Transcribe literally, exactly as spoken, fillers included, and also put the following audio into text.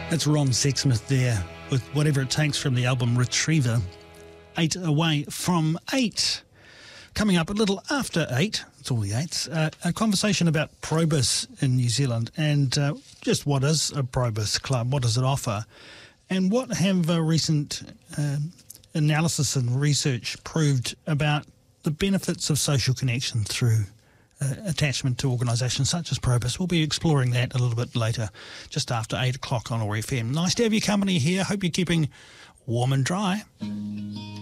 That's Ron Sexsmith there with Whatever It Takes from the album Retriever. Eight away from eight. Coming up a little after eight, it's all the eights, uh, a conversation about Probus in New Zealand and uh, just what is a Probus club, what does it offer, and what have uh, recent uh, analysis and research proved about the benefits of social connection through Uh, attachment to organisations such as Probus. We'll be exploring that a little bit later, just after eight o'clock on O A R F M. Nice to have your company here. Hope you're keeping warm and dry.